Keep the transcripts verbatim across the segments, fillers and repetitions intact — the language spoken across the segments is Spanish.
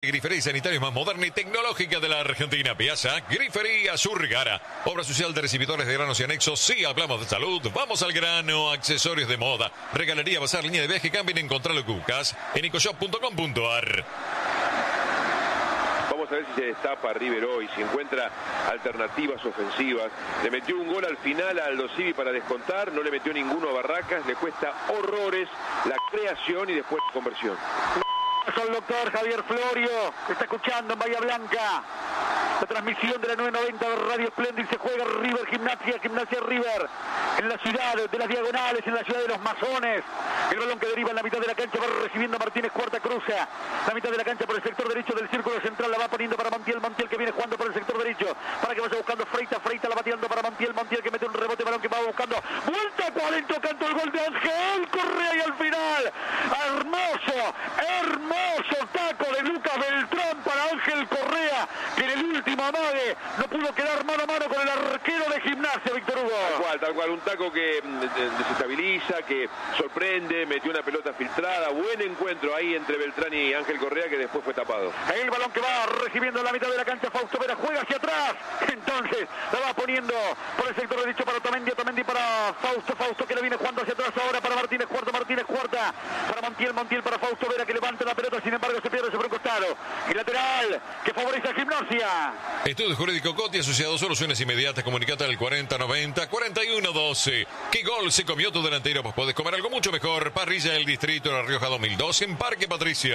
Grifería sanitaria más moderna y tecnológica de la Argentina. Piazza Grifería Surgara. Obra social de recibidores de granos y anexos. Sí, hablamos de salud. Vamos al grano. Accesorios de moda. Regalería, bazar, línea de viaje. Cambien, encontralo Cucas en ecoshop punto com punto ar. Vamos a ver si se destapa River hoy, si encuentra alternativas ofensivas. Le metió un gol al final a Aldo Civi para descontar, no le metió ninguno a Barracas, le cuesta horrores la creación y después la conversión. El doctor Javier Florio está escuchando en Bahía Blanca la transmisión de la nueve noventa de Radio Splendid. Se juega River Gimnasia, Gimnasia River en la ciudad de las Diagonales, en la ciudad de los Masones. El balón que deriva en la mitad de la cancha va recibiendo a Martínez Cuarta, cruza la mitad de la cancha por el sector derecho del círculo central, la va poniendo para Montiel, Montiel que viene jugando por el sector derecho para que vaya buscando Freita, Freita la va tirando para Montiel, Montiel que mete un rebote, balón que va buscando vuelta, cuarenta, canto el gol de Ángel Correa y al final hermoso, hermoso taco de Lucas Beltrán para Ángel Correa, que en el último amague no pudo quedar mano a mano con el arquero de Gimnasia, Víctor Hugo. Tal cual, tal cual, un taco que desestabiliza, que sorprende, metió una pelota filtrada, buen encuentro ahí entre Beltrán y Ángel Correa que después fue tapado. El balón que va recibiendo en la mitad de la cancha, Fausto Vera juega hacia atrás, entonces la va poniendo por el sector derecho para Otamendi, Otamendi para Fausto, Fausto que le viene jugando hacia atrás ahora para Martínez Cuarta, Martínez Cuarta para Montiel, Montiel para Fausto Vera que levanta la pelota, sin embargo se pierde sobre un costado. El lateral que favorece a Gimnasia. Estudio Jurídico Coti, asociado Soluciones Inmediatas, comunicate al cuarenta noventa, cuarenta y uno doce. ¿Qué gol se comió tu delantero? Pues podés comer algo mucho mejor. Parrilla del Distrito de La Rioja dos mil doce en Parque Patricio.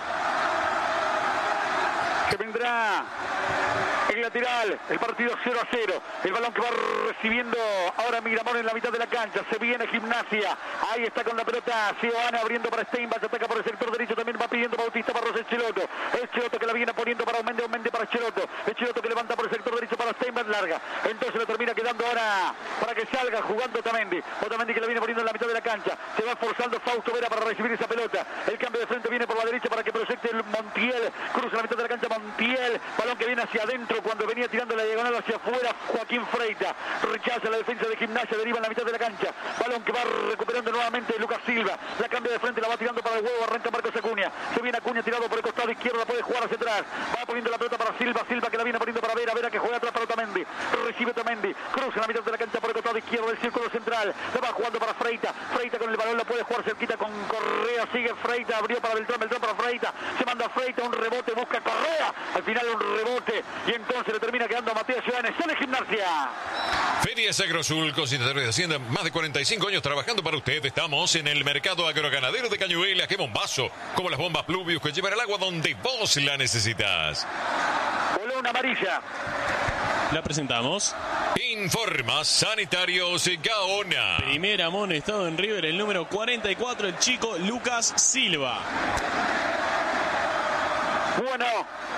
Que vendrá el lateral, el partido cero a cero, el balón que va recibiendo ahora Miramón en la mitad de la cancha, se viene Gimnasia, ahí está con la pelota Seoane abriendo para Steinbach, ataca por el sector derecho, también va pidiendo Bautista Barros el Cheloto, el Cheloto que la viene poniendo para Aumente, Aumente para Cheloto, el Cheloto que levanta por el sector derecho para Steinbach, larga, entonces le termina quedando ahora para que salga jugando Otamendi, Otamendi que la viene poniendo en la mitad de la cancha, se va forzando Fausto Vera para recibir esa pelota, el cambio de frente viene por la derecha para que proyecte el Montiel, cruza la mitad de la cancha Montiel, balón que viene hacia adentro cuando venía tirando la diagonal hacia afuera Joaquín Freita, rechaza la defensa de Gimnasia, deriva en la mitad de la cancha, balón que va recuperando nuevamente Lucas Silva, la cambia de frente, la va tirando para el huevo, arranca Marcos Acuña, se viene Acuña tirado por el costado izquierdo, la puede jugar hacia atrás, va poniendo la pelota para Silva, Silva que la viene poniendo para Vera, Vera que juega atrás para Otamendi, recibe Otamendi, cruza la mitad de la cancha por el costado izquierdo del círculo central, la va jugando para Freita, Freita con el balón la puede jugar cerquita con Correa, sigue Freita, abrió para Beltrán, Beltrán para Freita, se manda Freita, un rebote, busca Correa, al final un rebote y entonces le termina quedando a Matías Ciudadanes, sale Gimnasia. Ferias Agrosul, consignadores de Hacienda, más de cuarenta y cinco años trabajando para usted. Estamos en el mercado agroganadero de Cañuelas. ¡Qué bombazo! Como las bombas Pluvius que llevan el agua donde vos la necesitas. Voló una amarilla. La presentamos. Informa Sanitarios Gaona. Primer amonestado en River, el número cuarenta y cuatro, el chico Lucas Silva. Bueno,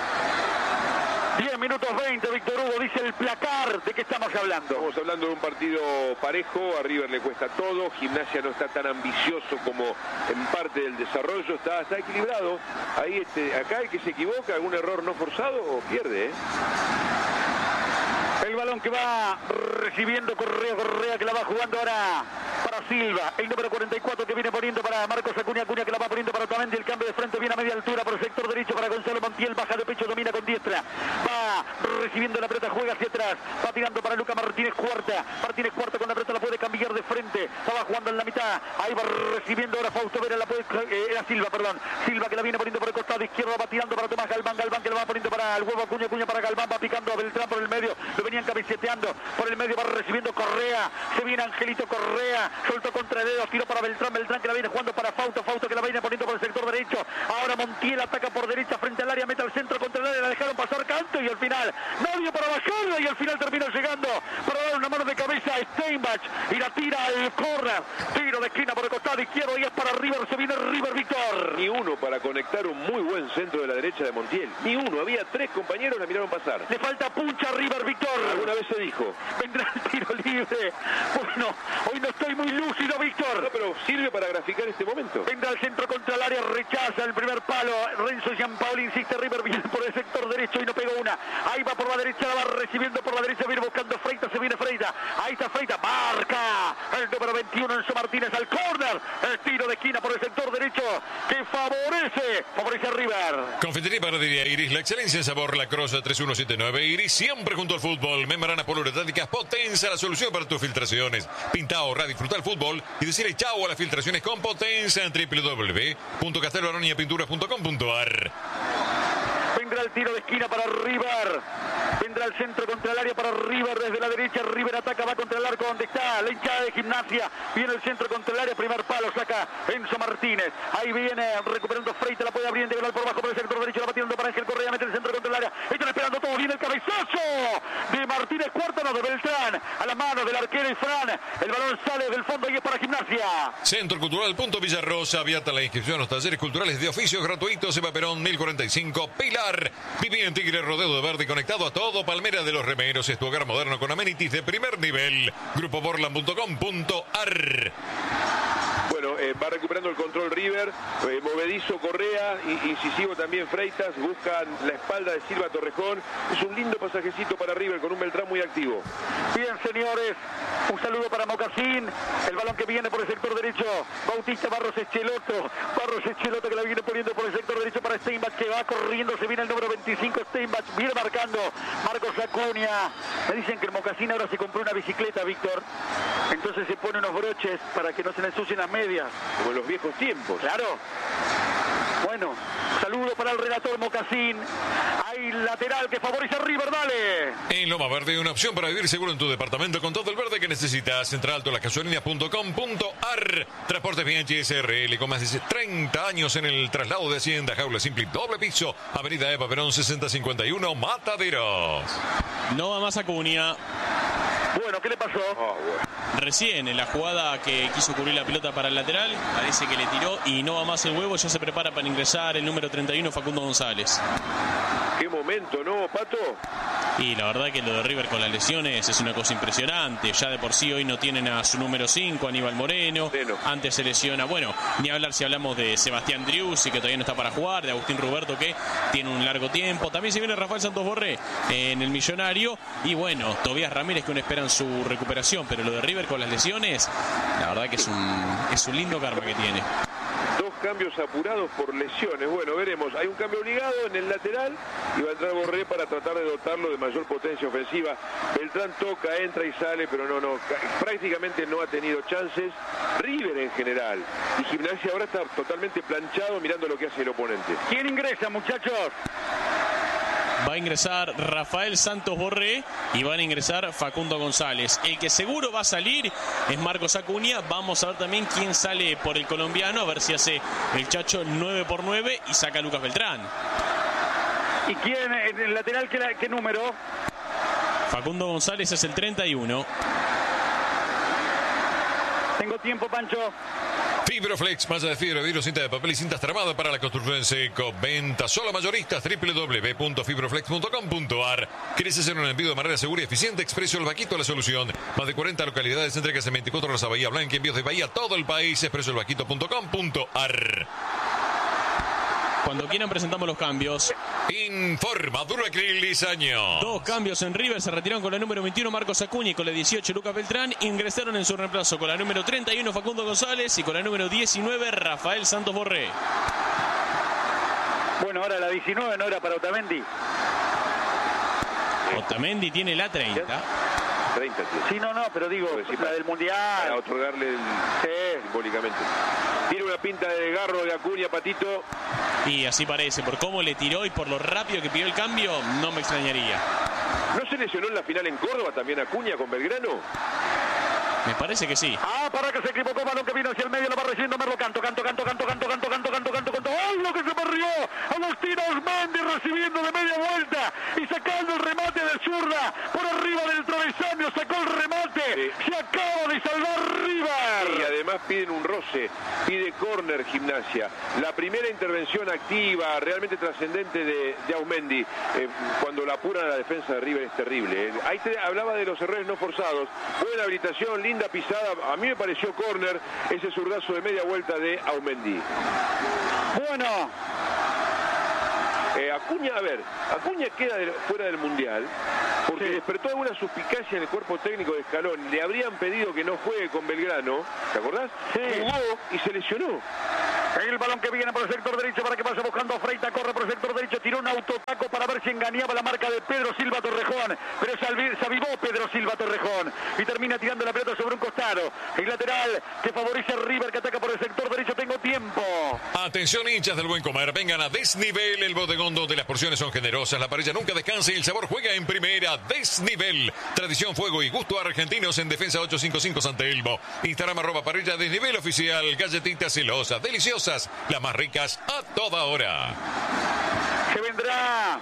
diez minutos veinte, Víctor Hugo, dice el placar. ¿De qué estamos hablando? Estamos hablando de un partido parejo, a River le cuesta todo, Gimnasia no está tan ambicioso como en parte del desarrollo, está, está equilibrado. Ahí este, acá el que se equivoca, algún error no forzado, pierde, ¿eh? El balón que va recibiendo Correa, Correa que la va jugando ahora para Silva, el número cuarenta y cuatro que viene poniendo para Marcos Acuña, Acuña que la va poniendo para Otamendi, el cambio de frente viene a media altura por el sector derecho para Gonzalo Montiel, baja de pecho, domina con diestra, va recibiendo la pelota, juega hacia atrás, va tirando para Luca Martínez Cuarta, Martínez Cuarta con la pelota la puede cambiar de frente, estaba jugando en la mitad, ahí va recibiendo ahora Fausto Vera, la puede, eh, era Silva, perdón, Silva que la viene poniendo por el costado izquierdo, va tirando para Tomás Galván, Galván que la va poniendo para el huevo Acuña, Acuña para Galván, va picando a Beltrán por el medio, lo venían camiseteando por el medio, va recibiendo Correa, se viene Angelito Correa, soltó contra dedos, tiro para Beltrán, Beltrán que la viene jugando para Fausto, Fausto que la viene poniendo por el sector derecho, ahora Montiel ataca por derecha frente al área, mete al centro contra el área, la dejaron pasar Canto y al final nadie para bajarla y al final termina llegando para dar una mano de cabeza a Steinbach y la tira al córner, tiro de esquina por el costado izquierdo y es para River, se viene River, Víctor. Ni uno para conectar un muy buen centro de la derecha de Montiel, ni uno, había tres compañeros, la miraron pasar. Le falta puncha a River, Víctor. Alguna vez se dijo. Vendrá el tiro libre. Bueno, hoy no estoy muy lúcido, Víctor. No, pero sirve para graficar este momento. Vendrá al centro contra el área, rechaza rechaza el primer palo. Renzo Giampaoli insiste, River viene por el sector derecho y no pegó una. Ahí va por la derecha, la va recibiendo por la derecha, viene buscando Freitas, se viene Freitas. Ahí está Freitas, marca el número veintiuno, Enzo Martínez al córner. El tiro de esquina por el sector derecho que favorece, favorece a River. Confitería y Panadería Iris, la excelencia en sabor, La Croza tres uno siete nueve. Iris, siempre junto al fútbol. Membranas poliuretánicas, Potenza, la solución para tus filtraciones. Pinta, ahorra, disfruta el fútbol y decirle chau a las filtraciones con Potenza en w w w punto castelbaronia pinturas punto com punto a r. Vendrá el tiro de esquina para River. Vendrá el centro contra el área para River desde la derecha. River ataca, va contra el arco donde está la hinchada de Gimnasia. Viene el centro contra el área, primer palo, saca Enzo Martínez. Ahí viene recuperando Freitas, la puede abrir en diagonal por bajo por el sector derecho. La va tirando para Ángel Correa, mete el centro contra el área. Están esperando todo, viene el cabezazo de Martínez, cuarto no, de Beltrán. A la mano del arquero y Fran. El balón sale del fondo y es para Gimnasia. Centro Cultural Punto Villarrosa, abierta la inscripción a los talleres culturales de oficios gratuitos. Eva Perón, mil cuarenta y cinco, Pilar. Viví en Tigre, Rodeo de Verde, conectado a todo. Palmera de los Remeros es tu hogar moderno con amenities de primer nivel. grupo borland punto com punto a r. Bueno, eh, va recuperando el control River, eh, movedizo Correa, y, incisivo también Freitas, buscan la espalda de Silva Torrejón. Es un lindo pasajecito para River con un Beltrán muy activo. Bien, señores, un saludo para Mocasín, el balón que viene por el sector derecho, Bautista Barros Echeloto, Barros Echeloto que la viene poniendo por el sector derecho para Steinbach, que va corriendo, se viene el número veinticinco, Steinbach, viene marcando Marcos Acuña. Me dicen que el Mocasín ahora se compró una bicicleta, Víctor, entonces se pone unos broches para que no se le ensucien las medias. Como en los viejos tiempos. Claro. Bueno, saludo para el relator Mocasín. Hay lateral que favorece a River, dale. En Loma Verde, una opción para vivir seguro en tu departamento con todo el verde que necesitas. Central Todas las Gasolinas punto com punto a r. Transportes Bianchi S R L con más de treinta años en el traslado de Hacienda. Jaula Simple doble piso. Avenida Eva Perón sesenta cincuenta y uno, Mataderos. No va más Acuña. Bueno, ¿qué le pasó? Oh, bueno. Recién en la jugada que quiso cubrir la pelota para el lateral, parece que le tiró y no va más el huevo. Ya se prepara para ingresar el número treinta y uno, Facundo González. Qué momento, ¿no, Pato? Y la verdad que lo de River con las lesiones es una cosa impresionante. Ya de por sí hoy no tienen a su número cinco, Aníbal Moreno. Moreno. Antes se lesiona, bueno, ni hablar si hablamos de Sebastián Driussi, que todavía no está para jugar, de Agustín Ruberto, que tiene un largo tiempo. También se viene Rafael Santos Borré en el Millonario. Y bueno, Tobías Ramírez, que aún esperan su recuperación. Pero lo de River con las lesiones, la verdad que es un, es un lindo karma que tiene. Dos cambios apurados por lesiones. Bueno, veremos. Hay un cambio obligado en el lateral y va a entrar Borré para tratar de dotarlo de mayor potencia ofensiva. Beltrán toca, entra y sale, pero no, no. Prácticamente no ha tenido chances. River en general. Y Gimnasia ahora está totalmente planchado mirando lo que hace el oponente. ¿Quién ingresa, muchachos? Va a ingresar Rafael Santos Borré y van a ingresar Facundo González. El que seguro va a salir es Marcos Acuña. Vamos a ver también quién sale por el colombiano, a ver si hace el Chacho nueve por nueve y saca a Lucas Beltrán. ¿Y quién en el lateral, qué, qué número? Facundo González es el treinta y uno. Tengo tiempo, Pancho. Fibroflex, malla de fibra, vidrio, cinta de papel y cintas tramadas para la construcción en seco. Venta solo mayoristas, w w w punto fibroflex punto com punto a r. ¿Quieres hacer un envío de manera segura y eficiente? Expreso El Vaquito, la solución. Más de cuarenta localidades, entregas en veinticuatro horas a Bahía Blanca, envíos de Bahía a todo el país. expreso el vaquito punto com punto a r. Cuando quieran presentamos los cambios. Informa Duracril Diseño. Dos cambios en River. Se retiraron con la número veintiuno Marcos Acuña y con la dieciocho Lucas Beltrán. Ingresaron en su reemplazo con la número treinta y uno Facundo González y con la número diecinueve Rafael Santos Borré. Bueno, ahora la diecinueve no era para Otamendi. Otamendi tiene la treinta. treinta, sí. Sí, no, no, pero digo, Pues sí, la para- del Mundial. Para otorgarle el, Sí. simbólicamente. Tiene una pinta de garro de Acuña, Patito. Y así parece, por cómo le tiró y por lo rápido que pidió el cambio, no me extrañaría. ¿No se lesionó en la final en Córdoba también Acuña con Belgrano? Me parece que sí. Ah, para que se equivocó, balón que vino hacia el medio, lo va recibiendo Merlo, canto, canto, canto, canto, canto, canto, canto, canto, canto, canto. ¡Ay, lo que se perdió! Agustín Osmendi recibiendo de media vuelta y sacando el remate de zurda por arriba del travesaño, sacó el remate. Sí. Se acaba de salvar River. Y además piden un roce, pide córner Gimnasia. La primera intervención activa, realmente trascendente de, de Aumendi, eh, cuando la apuran a la defensa de River es terrible. Eh. Ahí te hablaba de los errores no forzados. Buena habilitación, linda pisada. A mí me pareció córner ese zurdazo de media vuelta de Aumendi. Bueno. Eh, Acuña, a ver, Acuña queda de, fuera del Mundial porque sí. despertó alguna suspicacia en el cuerpo técnico de Scaloni. Le habrían pedido que no juegue con Belgrano, ¿te acordás? Sí. Jugó y se lesionó. El balón que viene por el sector derecho para que vaya buscando a Freita, corre por el sector derecho, tiró un autotaco para ver si engañaba la marca de Pedro Silva Torrejón, pero se avivó Pedro Silva Torrejón y termina tirando la pelota sobre un costado. El lateral que favorece a River, que ataca por el sector derecho. Tengo tiempo. Atención, hinchas del buen comer, vengan a Desnivel, el bodegón donde las porciones son generosas, la parrilla nunca descansa y el sabor juega en primera. Desnivel, tradición, fuego y gusto argentinos en Defensa ochocientos cincuenta y cinco San Telmo. Instagram arroba parrilla Desnivel oficial, galletitas celosas, deliciosas, las más ricas a toda hora. Se vendrá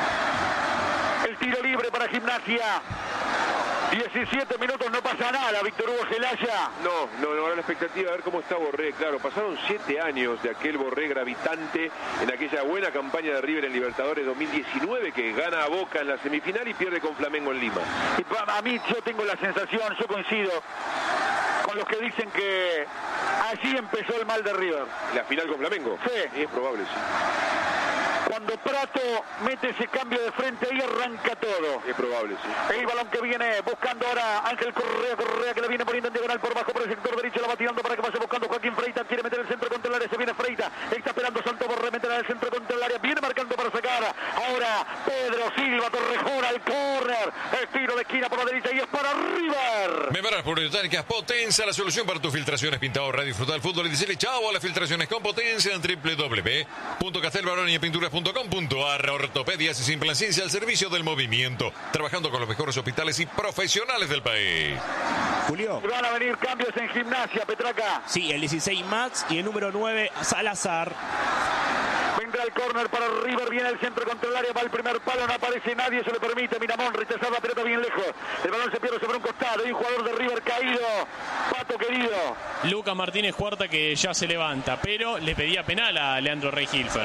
el tiro libre para Gimnasia. diecisiete minutos, no pasa nada, Víctor Hugo Celaya. No, no, no, ahora la expectativa de ver cómo está Borré. Claro, pasaron siete años de aquel Borré gravitante en aquella buena campaña de River en Libertadores dos mil diecinueve, que gana a Boca en la semifinal y pierde con Flamengo en Lima. Y a mí yo tengo la sensación, yo coincido con los que dicen que allí empezó el mal de River. ¿La final con Flamengo? Sí. Es probable, sí. Cuando Prato mete ese cambio de frente, ahí arranca todo. Es probable, sí. El balón que viene buscando ahora Ángel Correa, Correa que le viene poniendo en diagonal por bajo por el sector derecho, la va tirando para que vaya buscando Joaquín Freita, quiere meter el centro contra el área, se viene Freita, está esperando Santos Borré, meter el centro contra el área, viene marcando para sacar, ahora Pedro Silva Torrejón al córner, el tiro de esquina por la derecha y es para River. Membranas Poliuretánicas Potenza, la solución para tus filtraciones, pintado, radio, disfrutar del fútbol y decirle chao a las filtraciones con Potencia en doble u doble u doble u punto castelbaroni pinturas punto com punto a r. Ortopedias y Simple Ciencia al servicio del movimiento, trabajando con los mejores hospitales y profesionales del país. Julio. Van a venir cambios en Gimnasia, Petraca. Sí, el dieciséis Max y el número nueve Salazar. Vendrá el córner para River, viene el centro contra el área, va el primer palo, no aparece nadie, se le permite Miramón rechazar la pelota bien lejos. El balón se pierde sobre un costado, hay un jugador de River caído, Pato querido. Lucas Martínez Huerta que ya se levanta, pero le pedía penal a Leandro Rey Hilfer.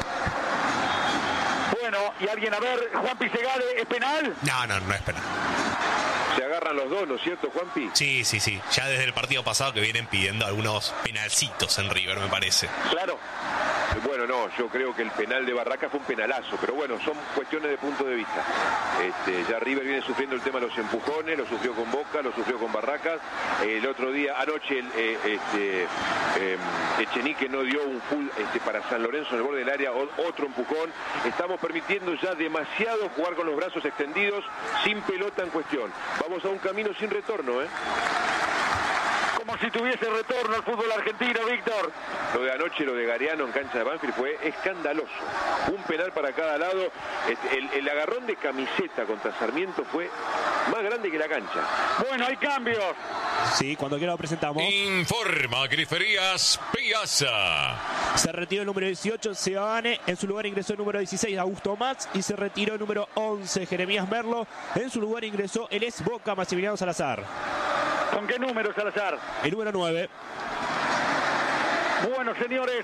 Bueno, y alguien a ver, Juan Pisegade, ¿es penal? No, no, no es penal. Se agarran los dos, ¿no es cierto, Juanpi? Sí, sí, sí. Ya desde el partido pasado que vienen pidiendo algunos penalcitos en River, me parece. Claro. Bueno, no, yo creo que el penal de Barracas fue un penalazo, pero bueno, son cuestiones de punto de vista. Este, ya River viene sufriendo el tema de los empujones, lo sufrió con Boca, lo sufrió con Barracas. El otro día, anoche, el, eh, este, eh, Echenique no dio un full este, para San Lorenzo en el borde del área, o, otro empujón. Estamos permitiendo ya demasiado jugar con los brazos extendidos, sin pelota en cuestión. Vamos a un camino sin retorno, ¿eh? Como si tuviese retorno al fútbol argentino, Víctor. Lo de anoche, lo de Gariano en cancha de Banfield fue escandaloso. Un penal para cada lado. El, el agarrón de camiseta contra Sarmiento fue más grande que la cancha. Bueno, hay cambios. Sí, cuando quiera lo presentamos. Informa Griferías Piazza. Se retiró el número dieciocho, Seoane. En su lugar ingresó el número dieciséis, Augusto Max. Y se retiró el número once, Jeremías Merlo. En su lugar ingresó el ex Boca, Maximiliano Salazar. ¿Con qué número, Salazar? El número nueve. Bueno, señores,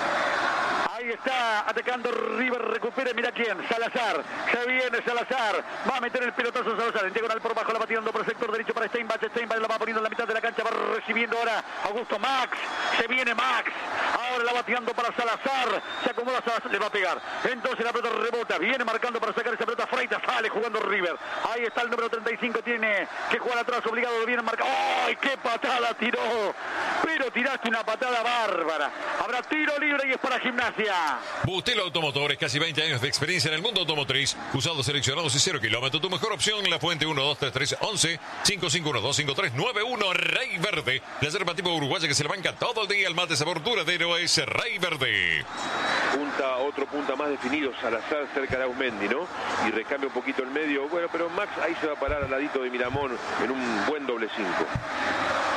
ahí está atacando River, recupera, mira quién, Salazar, se viene Salazar, va a meter el pelotazo Salazar, en diagonal por bajo, la va tirando por el sector derecho para Steinbach, Steinbach la va poniendo en la mitad de la cancha, va recibiendo ahora Augusto Max, se viene Max, ahora la va tirando para Salazar, se acomoda Salazar, le va a pegar, entonces la pelota rebota, viene marcando para sacar esa pelota, Freita sale jugando River, ahí está el número treinta y cinco, tiene que jugar atrás, obligado, viene marcando, ¡ay, qué patada tiró! Pero tiraste una patada bárbara, habrá tiro libre y es para Gimnasia. Bustelo Automotores, casi veinte años de experiencia en el mundo automotriz, usados seleccionados y cero kilómetros, tu mejor opción, La Fuente uno dos tres tres once cinco cinco uno dos cinco tres nueve uno, Rey Verde, la yerba tipo uruguaya que se le banca todo el día, el mate sabor duradero es Rey Verde. Punta, otro punta más definido, Salazar cerca de Ausmendi, ¿no? Y recambia un poquito el medio, bueno, pero Max ahí se va a parar al ladito de Miramón en un buen doble cinco.